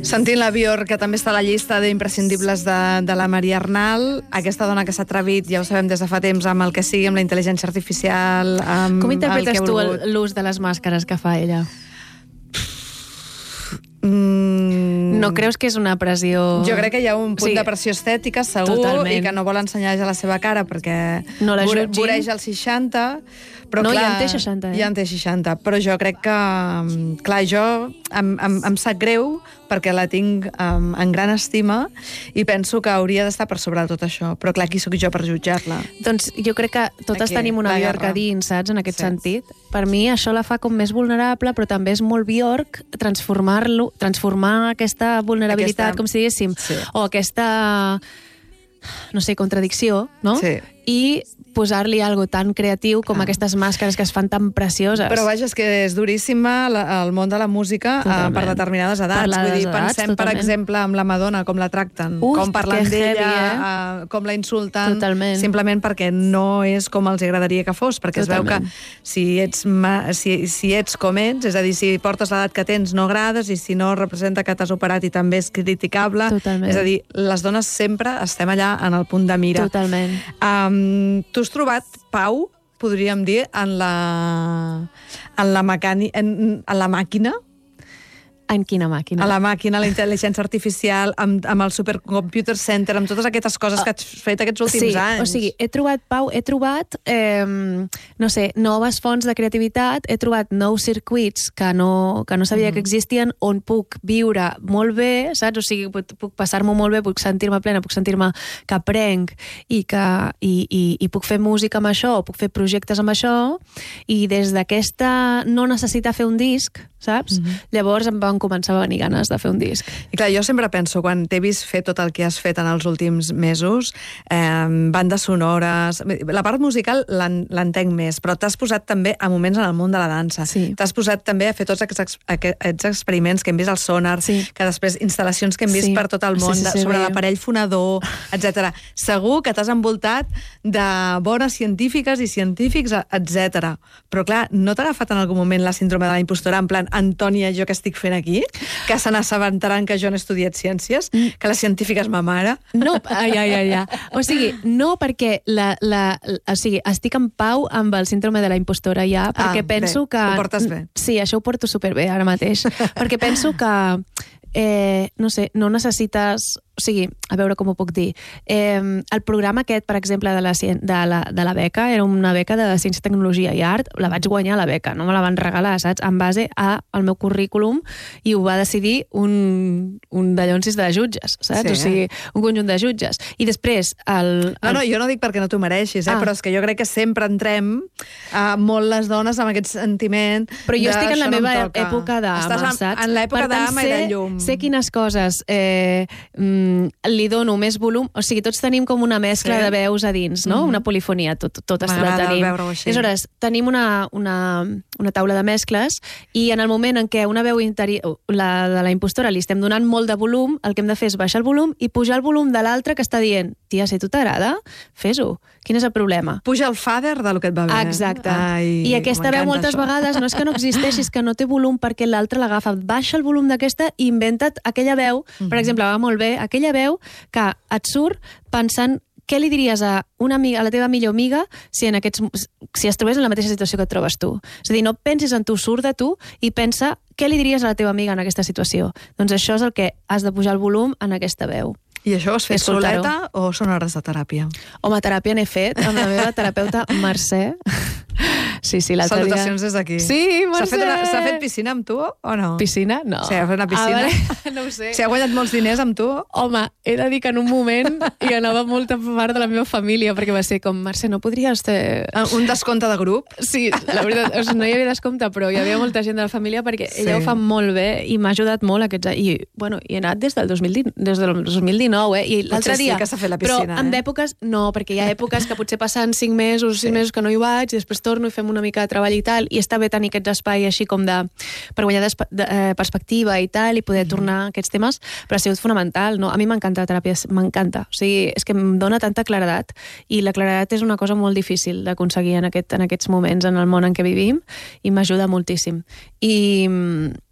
Sentint la Björk, que també està a la llista d'imprescindibles de la Maria Arnal, aquesta dona que s'ha atrevit, ja ho sabem des de fa temps, amb el que sigui, amb la intel·ligència artificial, amb Com interpretes el que tu volgut. l'ús de les màscares que fa ella? No creus que és una pressió... Jo crec que hi ha un punt de pressió estètica, segur, totalment. i que no vol ensenyar ja la seva cara perquè no la jutgin. voreja els 60, però no, clar... ja en té 60, Ja en té 60, però jo crec que... Clar, jo em sap greu perquè la tinc en gran estima i penso que hauria d'estar per sobre de tot això, però clar, qui sóc jo per jutjar-la? Doncs jo crec que totes Aquí, tenim una la Björk guerra. a dins, saps, en aquest sentit. Per mi això la fa com més vulnerable, però també és molt Björk transformar aquesta vulnerabilitat, com si diguéssim, o aquesta, no sé, contradicció, no? Sí. I posar-li algo tan creatiu com aquestes màscares que es fan tan precioses. Però vaja, és que és duríssima el món de la música per determinades edats. Vull dir, pensem, per exemple, amb la Madonna, com la tracten, com parlen d'ella, com la insulten, simplement perquè no és com els agradaria que fos, perquè es veu que si ets com ets, és a dir, si portes l'edat que tens no agrades, i si no representa que t'has operat i també és criticable. És a dir, les dones sempre estem allà en el punt de mira. Totalment. Tu has trobat pau, podríem dir, en la màquina? En quina màquina? A la màquina, la intel·ligència artificial, amb el Supercomputer Center, amb totes aquestes coses que has fet aquests últims anys. O sigui, he trobat pau, he trobat, no sé, noves fonts de creativitat, he trobat nous circuits que no sabia que existien, on puc viure molt bé, saps? O sigui, puc passar-m'ho molt bé, puc sentir-me plena, puc sentir-me que aprenc i puc fer música amb això, o puc fer projectes amb això, i des d'aquesta no necessitar fer un disc, saps? Llavors em van començar a venir ganes de fer un disc. I clar, jo sempre penso, quan t'he vist fer tot el que has fet en els últims mesos, bandes sonores... La part musical l'entenc més, però t'has posat també a moments en el món de la dansa. T'has posat també a fer tots aquests experiments que hem vist al Sonar, que després instal·lacions que hem vist per tot el món, sobre l'aparell fonador, etc. Segur que t'has envoltat de bones científiques i científics, etc. Però clar, no t'ha agafat en algun moment la síndrome de la impostora, en plan, Antònia, jo què estic fent aquí? Que se n'assabentaran que jo no he estudiat ciències? Que la científica és ma mare? No, o sigui, no perquè o sigui, estic en pau amb el síndrome de la impostora ja, perquè penso que... Ho portes bé. Sí, això ho porto superbé ara mateix, perquè penso que no sé, no necessites... O sigui, a veure com ho puc dir. El programa aquest, per exemple, de la beca, era una beca de Ciència, Tecnologia i Art, la vaig guanyar la beca, no me la van regalar, saps? En base al meu currículum, i ho va decidir un dallonsis de jutges, saps? O sigui, un conjunt de jutges. I després... No, jo no dic perquè no t'ho mereixis, però és que jo crec que sempre entrem molt les dones amb aquest sentiment. Però jo estic en la meva època d'ama, saps? Estàs en l'època d'ama i de llum. Sé quines coses li dono més volum, o sigui, tots tenim com una mescla de veus a dins, no? Una polifonia, totes la tenim. Aleshores, tenim una taula de mescles, i en el moment en què una veu interior, la de la impostora, li estem donant molt de volum, el que hem de fer és baixar el volum i pujar el volum de l'altre que està dient, tia, si a tu t'agrada, fes-ho. Quin és el problema? Puja el fader del que et va bé. Exacte. I aquesta veu moltes vegades no és que no existeixi, és que no té volum perquè l'altre l'agafa. Baixa el volum d'aquesta i inventa't aquella veu, per exemple, va molt bé, aquella veu que et surt pensant què li diries a una amiga, a la teva millor amiga, si es trobés en la mateixa situació que et trobes tu. És a dir, no pensis en tu, surt de tu i pensa què li diries a la teva amiga en aquesta situació. Doncs això és el que has de pujar el volum en aquesta veu. I això ho has fet soleta o són hores de teràpia? Home, teràpia n'he fet amb la meva terapeuta Mercè. Sí, salutacions des d'aquí. Sí, Mercè! S'ha fet piscina amb tu o no? Piscina? No. Sí, ha fet una piscina? No ho sé. Si ha guanyat molts diners amb tu? Home, he de dir que en un moment hi anava molta part de la meva família, perquè va ser com, Mercè, no podries fer... Un descompte de grup? Sí, la veritat, o sigui, no hi havia descompte, però hi havia molta gent de la família perquè ella ho fa molt bé i m'ha ajudat molt aquests... I, bueno, he anat des del 2019, i l'altre dia... Sí que s'ha fet la piscina, però en èpoques... No, perquè hi ha èpoques que potser passen 5 mesos que no hi vaig, i després torno i fem una mica de treball i tal, i està bé tenir aquests espais així com per guanyar perspectiva i tal, i poder tornar a aquests temes, però ha sigut fonamental, no? A mi m'encanta la teràpia, m'encanta. O sigui, és que em dona tanta claredat, i la claredat és una cosa molt difícil d'aconseguir en aquests moments en el món en què vivim, i m'ajuda moltíssim.